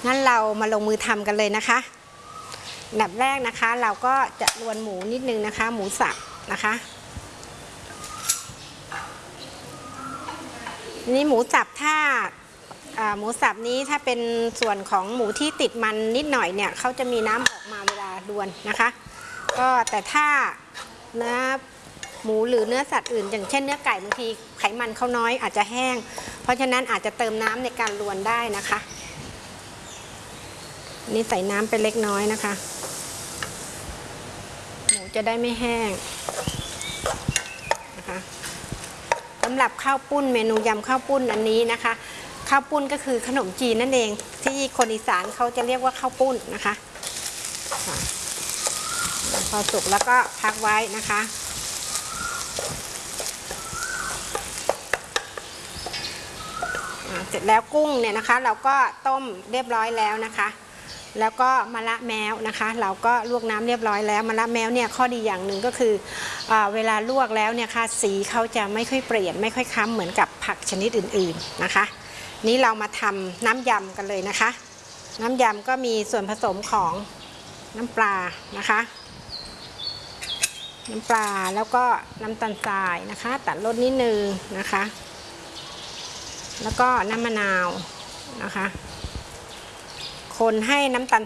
งั้นเรามาลงมือทำกันเลยนะคะอันดับแรกนะคะเราก็จะรวนหมูนิดนึงนะคะหมูสับนะคะนี่หมูสับถ้าหมูสับนี้ถ้าเป็นส่วนของหมูที่ติดมันนิดหน่อยเนี่ยเขาจะมีน้ำออกมาเวลารวนนะคะก็แต่ถ้าเนื้อหมูหรือเนื้อสัตว์อื่นอย่างเช่นเนื้อไก่บางทีไขมันเขาน้อยอาจจะแห้งเพราะฉะนั้นอาจจะเติมน้ำในการรวนได้นะคะนี่ใส่น้ำไปเล็กน้อยนะคะหมูจะได้ไม่แห้งนะคะสำหรับข้าวปุ้นเมนูยำข้าวปุ้นอันนี้นะคะข้าวปุ้นก็คือขนมจีนนั่นเองที่คนอีสานเขาจะเรียกว่าข้าวปุ้นนะคะพอสุกแล้วก็พักไว้นะคะเสร็จแล้วกุ้งเนี่ยนะคะเราก็ต้มเรียบร้อยแล้วนะคะแล้วก็มะระแมวนะคะเราก็ลวกน้ำเรียบร้อยแล้วมะระแมวเนี่ยข้อดีอย่างหนึ่งก็คือเวลาลวกแล้วเนี่ยค่ะสีเขาจะไม่ค่อยเปลี่ยนไม่ค่อยคล้ำเหมือนกับผักชนิดอื่นๆนะคะนี้เรามาทำน้ำยำกันเลยนะคะน้ำยำก็มีส่วนผสมของน้ำปลานะคะน้ำปลาแล้วก็น้ำตาลทรายนะคะตัดรสนิดนึงนะคะแล้วก็น้ำมะนาวนะคะคนให้น้ำตาล